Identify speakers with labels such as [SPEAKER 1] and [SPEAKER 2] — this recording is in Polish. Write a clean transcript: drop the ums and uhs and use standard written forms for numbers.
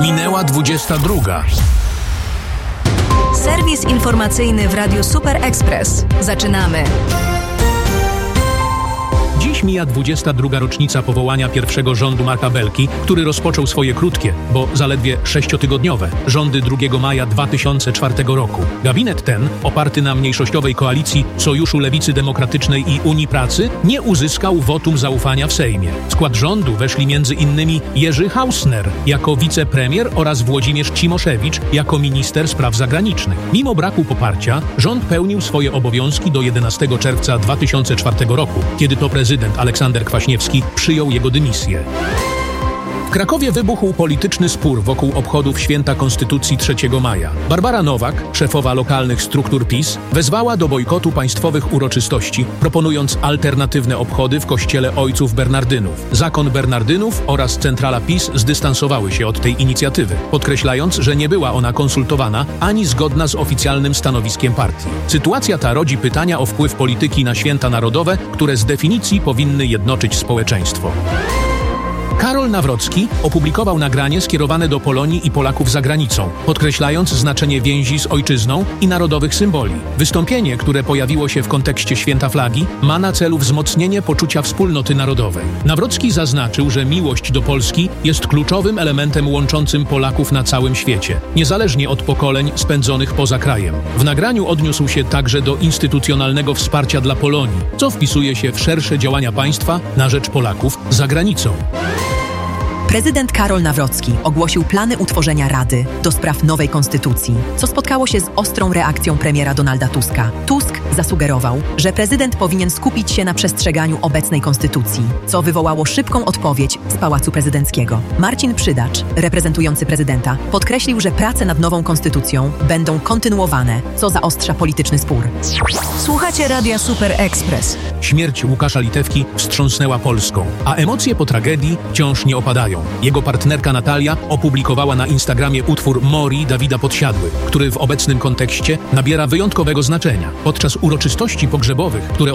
[SPEAKER 1] Minęła 22.
[SPEAKER 2] Serwis informacyjny w Radiu Super Express. Zaczynamy.
[SPEAKER 1] Dziś mija 22. rocznica powołania pierwszego rządu Marka Belki, który rozpoczął swoje krótkie, bo zaledwie 6-tygodniowe, rządy 2 maja 2004 roku. Gabinet ten, oparty na mniejszościowej koalicji Sojuszu Lewicy Demokratycznej i Unii Pracy, nie uzyskał wotum zaufania w Sejmie. W skład rządu weszli m.in. Jerzy Hausner jako wicepremier oraz Włodzimierz Cimoszewicz jako minister spraw zagranicznych. Mimo braku poparcia, rząd pełnił swoje obowiązki do 11 czerwca 2004 roku, kiedy to prezydent Aleksander Kwaśniewski przyjął jego dymisję. W Krakowie wybuchł polityczny spór wokół obchodów Święta Konstytucji 3 maja. Barbara Nowak, szefowa lokalnych struktur PiS, wezwała do bojkotu państwowych uroczystości, proponując alternatywne obchody w kościele Ojców Bernardynów. Zakon Bernardynów oraz centrala PiS zdystansowały się od tej inicjatywy, podkreślając, że nie była ona konsultowana ani zgodna z oficjalnym stanowiskiem partii. Sytuacja ta rodzi pytania o wpływ polityki na święta narodowe, które z definicji powinny jednoczyć społeczeństwo. Karol Nawrocki opublikował nagranie skierowane do Polonii i Polaków za granicą, podkreślając znaczenie więzi z ojczyzną i narodowych symboli. Wystąpienie, które pojawiło się w kontekście Święta Flagi, ma na celu wzmocnienie poczucia wspólnoty narodowej. Nawrocki zaznaczył, że miłość do Polski jest kluczowym elementem łączącym Polaków na całym świecie, niezależnie od pokoleń spędzonych poza krajem. W nagraniu odniósł się także do instytucjonalnego wsparcia dla Polonii, co wpisuje się w szersze działania państwa na rzecz Polaków za granicą.
[SPEAKER 3] Prezydent Karol Nawrocki ogłosił plany utworzenia Rady do spraw nowej konstytucji, co spotkało się z ostrą reakcją premiera Donalda Tuska. Tusk zasugerował, że prezydent powinien skupić się na przestrzeganiu obecnej konstytucji, co wywołało szybką odpowiedź z Pałacu Prezydenckiego. Marcin Przydacz, reprezentujący prezydenta, podkreślił, że prace nad nową konstytucją będą kontynuowane, co zaostrza polityczny spór.
[SPEAKER 2] Słuchacie Radia Super Express.
[SPEAKER 1] Śmierć Łukasza Litewki wstrząsnęła Polską, a emocje po tragedii wciąż nie opadają. Jego partnerka Natalia opublikowała na Instagramie utwór Mori Dawida Podsiadły, który w obecnym kontekście nabiera wyjątkowego znaczenia. Podczas uroczystości pogrzebowych, które